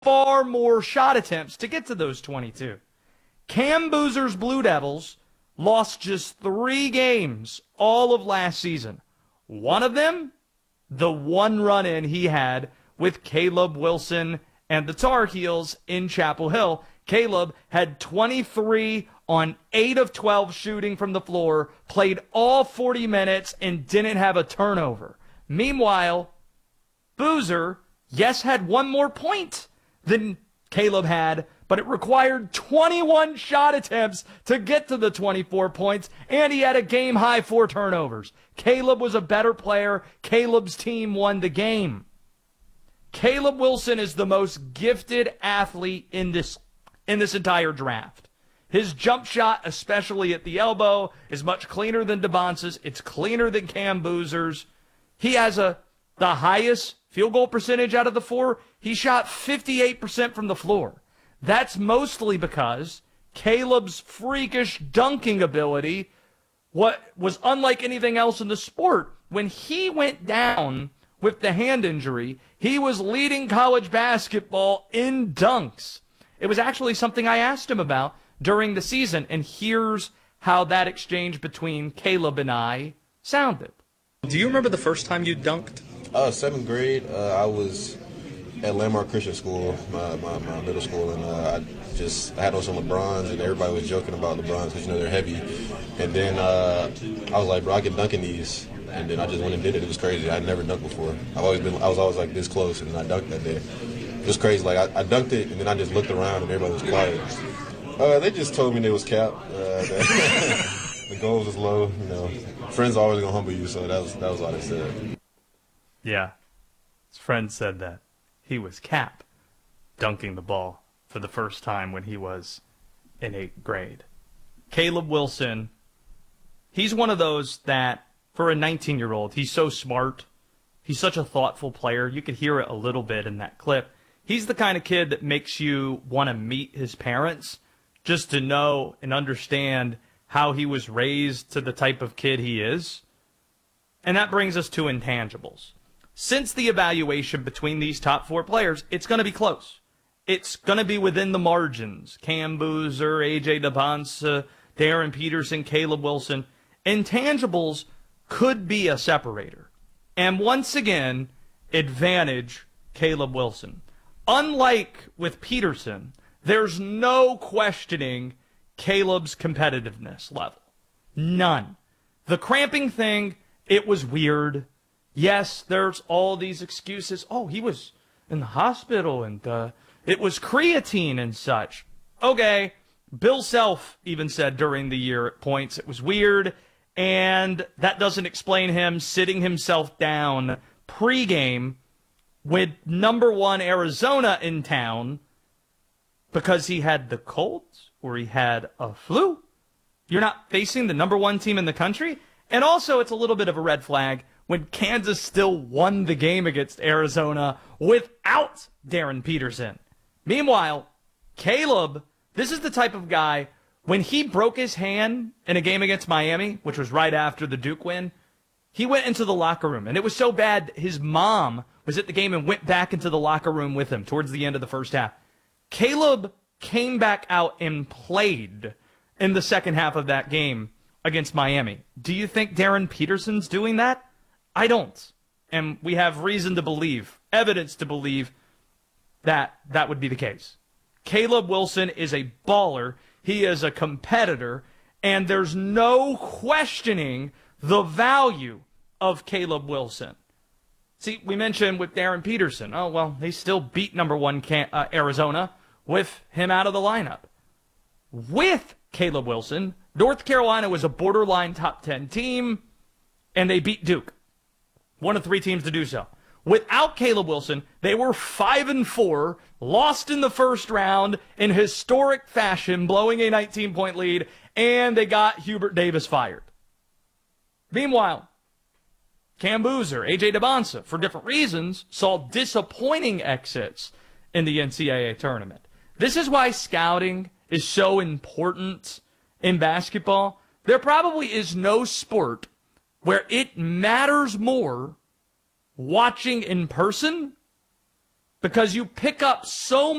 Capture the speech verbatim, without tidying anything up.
far more shot attempts to get to those twenty-two. Cam Boozer's Blue Devils lost just three games all of last season. One of them, the one run-in he had with Caleb Wilson and the Tar Heels in Chapel Hill. Caleb had twenty-three on eight of twelve shooting from the floor, played all forty minutes, and didn't have a turnover. Meanwhile, Boozer, yes, had one more point than Caleb had, but it required twenty-one shot attempts to get to the twenty-four points, and he had a game-high four turnovers. Caleb was a better player. Caleb's team won the game. Caleb Wilson is the most gifted athlete in this in this entire draft. His jump shot, especially at the elbow, is much cleaner than Devonce's. It's cleaner than Cam Boozer's. He has a the highest field goal percentage out of the four. He shot fifty-eight percent from the floor. That's mostly because Caleb's freakish dunking ability what was unlike anything else in the sport. When he went down with the hand injury, he was leading college basketball in dunks. It was actually something I asked him about during the season, and here's how that exchange between Caleb and I sounded. Do you remember the first time you dunked? Uh, seventh grade, uh, I was at Landmark Christian School, my, my, my middle school, and uh, I just I had on some LeBrons, and everybody was joking about LeBrons because, you know, they're heavy. And then uh, I was like, bro, I can dunk in these. And then I just went and did it. It was crazy. I'd never dunked before. I've always been, I was always like this close, and I dunked that day. It was crazy. Like, I, I dunked it, and then I just looked around, and everybody was quiet. Uh, they just told me it was cap. Uh, that the goal was low. You know, friends are always gonna humble you, so that was that was all they said. Yeah, his friend said that he was cap, dunking the ball for the first time when he was in eighth grade. Caleb Wilson, he's one of those that, for a nineteen-year-old, he's so smart. He's such a thoughtful player. You could hear it a little bit in that clip. He's the kind of kid that makes you want to meet his parents just to know and understand how he was raised to the type of kid he is. And that brings us to intangibles. Since the evaluation between these top four players, it's going to be close. It's going to be within the margins. Cam Boozer, A J Devonce, Darren Peterson, Caleb Wilson. Intangibles could be a separator. And once again, advantage Caleb Wilson. Unlike with Peterson, there's no questioning Caleb's competitiveness level. None. The cramping thing, it was weird. Yes, there's all these excuses. Oh, he was in the hospital, and uh, it was creatine and such. Okay, Bill Self even said during the year at points it was weird, and that doesn't explain him sitting himself down pregame with number one Arizona in town because he had the colds or he had a flu. You're not facing the number one team in the country. And also, it's a little bit of a red flag when Kansas still won the game against Arizona without Darren Peterson. Meanwhile, Caleb, this is the type of guy, when he broke his hand in a game against Miami, which was right after the Duke win, he went into the locker room. And it was so bad, his mom was at the game and went back into the locker room with him towards the end of the first half. Caleb came back out and played in the second half of that game against Miami. Do you think Darren Peterson's doing that? I don't. And we have reason to believe, evidence to believe, that that would be the case. Caleb Wilson is a baller. He is a competitor. And there's no questioning the value of Caleb Wilson. See, we mentioned with Darren Peterson, oh, well, they still beat number one Can- uh, Arizona with him out of the lineup. With Caleb Wilson, North Carolina was a borderline top ten team, and they beat Duke. One of three teams to do so. Without Caleb Wilson, they were five and four, lost in the first round in historic fashion, blowing a nineteen-point lead, and they got Hubert Davis fired. Meanwhile, Cam Boozer, A J Devonce, for different reasons, saw disappointing exits in the N C double A tournament. This is why scouting is so important in basketball. There probably is no sport where it matters more watching in person because you pick up so